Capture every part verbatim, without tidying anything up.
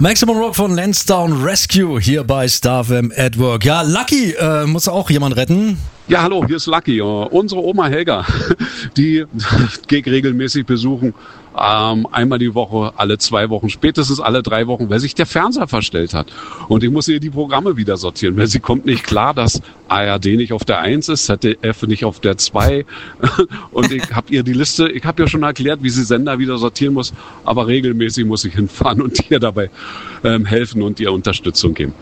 Maximum Rock von Lansdowne Rescue hier bei Star F M at Work. Ja, Lucky äh, muss auch jemand retten. Ja, hallo, hier ist Lucky. Uh, unsere Oma Helga, die geht regelmäßig besuchen. Ähm, einmal die Woche, alle zwei Wochen, spätestens alle drei Wochen, weil sich der Fernseher verstellt hat. Und ich muss ihr die Programme wieder sortieren, weil sie kommt nicht klar, dass A R D nicht auf der eins ist, Z D F nicht auf der zwei. Und ich habe ihr die Liste, ich habe ihr schon erklärt, wie sie Sender wieder sortieren muss, aber regelmäßig muss ich hinfahren und ihr dabei ähm, helfen und ihr Unterstützung geben.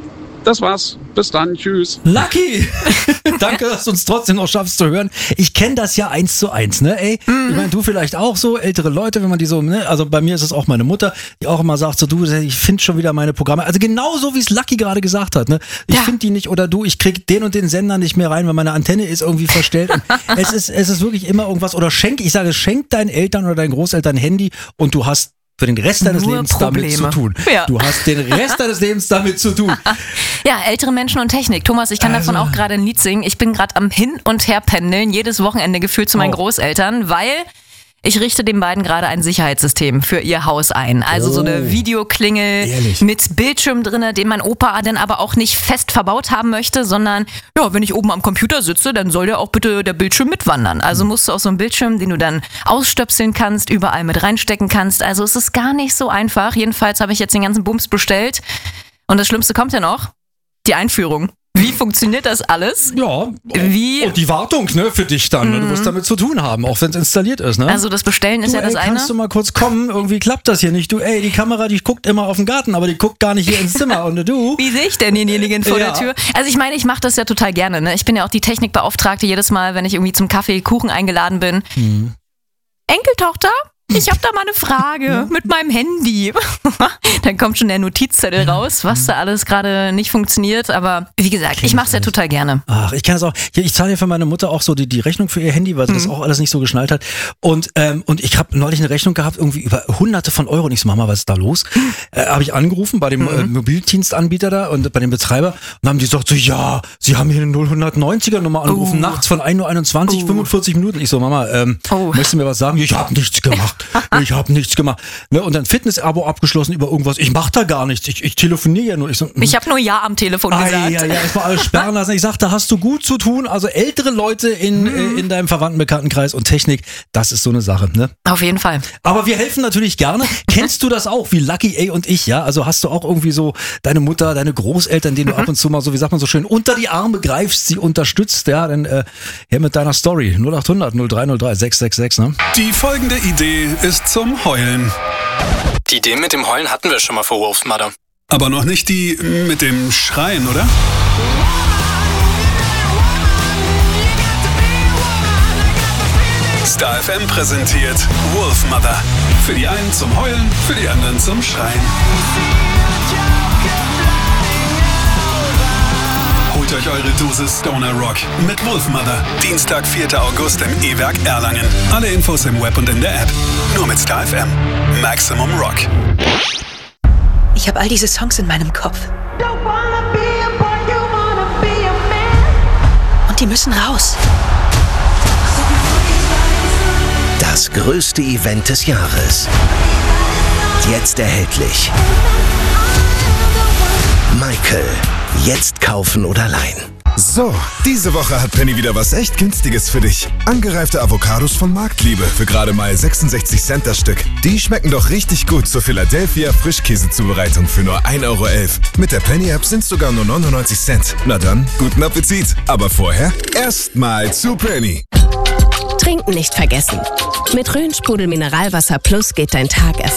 Das war's. Bis dann. Tschüss. Lucky! Danke, dass du uns trotzdem noch schaffst zu hören. Ich kenne das ja eins zu eins, ne? Ey, mhm. Ich meine, du vielleicht auch so, ältere Leute, wenn man die so, ne? Also bei mir ist es auch meine Mutter, die auch immer sagt so, du, ich finde schon wieder meine Programme. Also genauso wie es Lucky gerade gesagt hat, ne? Ich ja. finde die nicht oder du, ich krieg den und den Sender nicht mehr rein, weil meine Antenne ist irgendwie verstellt. Und es ist, es ist wirklich immer irgendwas oder schenk, ich sage, schenk deinen Eltern oder deinen Großeltern ein Handy und du hast für den Rest deines Nur Lebens Probleme. damit zu tun. Ja. Du hast den Rest deines Lebens damit zu tun. Ja, ältere Menschen und Technik. Thomas, ich kann Also. davon auch gerade ein Lied singen. Ich bin gerade am Hin- und Herpendeln, jedes Wochenende gefühlt zu meinen Oh. Großeltern, weil ich richte den beiden gerade ein Sicherheitssystem für ihr Haus ein. Also Oh. so eine Videoklingel Ehrlich? mit Bildschirm drinne, den mein Opa dann aber auch nicht fest verbaut haben möchte, sondern ja, wenn ich oben am Computer sitze, dann soll der auch bitte der Bildschirm mitwandern. Also musst du auch so einen Bildschirm, den du dann ausstöpseln kannst, überall mit reinstecken kannst. Also es ist gar nicht so einfach. Jedenfalls habe ich jetzt den ganzen Bums bestellt. Und das Schlimmste kommt ja noch, die Einführung. Wie funktioniert das alles? Ja, Wie? und die Wartung, ne, für dich dann. Ne? Du wirst damit zu tun haben, auch wenn es installiert ist, ne? Also das Bestellen ist du, ja das ey, eine. kannst du mal kurz kommen? Irgendwie klappt das hier nicht. Du, ey, die Kamera, die guckt immer auf den Garten, aber die guckt gar nicht hier ins Zimmer. Und du? Wie sehe ich denn denjenigen vor Ja. der Tür? Also ich meine, ich mache das ja total gerne. Ne? Ich bin ja auch die Technikbeauftragte jedes Mal, wenn ich irgendwie zum Kaffee, Kuchen eingeladen bin. Hm. Enkeltochter? Ich habe da mal eine Frage mit meinem Handy. Dann kommt schon der Notizzettel raus, was da alles gerade nicht funktioniert. Aber wie gesagt, ich mache es ja total gerne. Ach, ich kann es auch. Hier, ich zahle ja für meine Mutter auch so die, die Rechnung für ihr Handy, weil sie Mhm. das auch alles nicht so geschnallt hat. Und ähm, und ich habe neulich eine Rechnung gehabt, irgendwie über Hunderte von Euro. Und ich so, Mama, was ist da los? Äh, habe ich angerufen bei dem Mhm. äh, Mobildienstanbieter da und bei dem Betreiber. Und dann haben die gesagt so, ja, sie haben hier eine null neunziger Nummer angerufen, Oh. nachts von ein Uhr einundzwanzig, Oh. fünfundvierzig Minuten. Ich so, Mama, ähm, Oh. möchtest du mir was sagen? Ich habe nichts gemacht. Ich habe nichts gemacht. Ne? Und dann Fitness-Abo abgeschlossen über irgendwas. Ich mache da gar nichts. Ich, ich telefoniere ja nur. Ich, so, Ich habe nur Ja am Telefon Ah, gesagt. ja, ja, erstmal alles sperren lassen. Ich sagte, hast du gut zu tun. Also ältere Leute in, Mhm. äh, in deinem Verwandtenbekanntenkreis und Technik, das ist so eine Sache, ne? Auf jeden Fall. Aber wir helfen natürlich gerne. Kennst du das auch, wie Lucky A und ich, ja? Also hast du auch irgendwie so deine Mutter, deine Großeltern, denen du ab und zu mal so, wie sagt man so schön, unter die Arme greifst, sie unterstützt, ja? Dann äh, her mit deiner Story. null acht hundert null drei null drei sechs sechs sechs, ne? Die folgende Idee ist zum Heulen. Die Idee mit dem Heulen hatten wir schon mal vor Wolf Mother. Aber noch nicht die mit dem Schreien, oder? Star F M präsentiert Wolf Mother. Für die einen zum Heulen, für die anderen zum Schreien. Holt euch eure Dosis Stoner Rock mit Wolf Mother. Dienstag, vierter August im E-Werk Erlangen. Alle Infos im Web und in der App. Nur mit Star F M. Maximum Rock. Ich habe all diese Songs in meinem Kopf. Und die müssen raus. Das größte Event des Jahres. Jetzt erhältlich. Michael. Jetzt kaufen oder leihen. So, diese Woche hat Penny wieder was echt Günstiges für dich. Angereifte Avocados von Marktliebe für gerade mal sechsundsechzig Cent das Stück. Die schmecken doch richtig gut zur Philadelphia Frischkäsezubereitung für nur ein Euro elf. Mit der Penny-App sind es sogar nur neunundneunzig Cent. Na dann, guten Appetit. Aber vorher erstmal zu Penny. Trinken nicht vergessen. Mit Rhön Sprudel Mineralwasser Plus geht dein Tag erst